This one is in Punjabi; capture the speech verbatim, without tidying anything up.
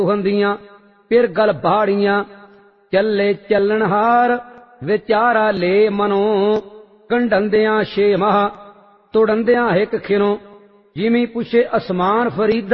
ਹੁੰਦੀਆਂ ਫਿਰ ਗਲ ਬਾੜੀਆਂ ਚੱਲੇ ਚੱਲਣਹਾਰ ਵਿਚਾਰਾ ਲੈ ਮਨੋਂ ਕੰਢੰਦਿਆਂ ਛੇ ਮਾਹ ਤੁੜੰਦਿਆਂ ਹਿਕ ਖਿਰੋਂ ਜਿਵੇਂ ਪੁੱਛੇ ਅਸਮਾਨ ਫਰੀਦਾ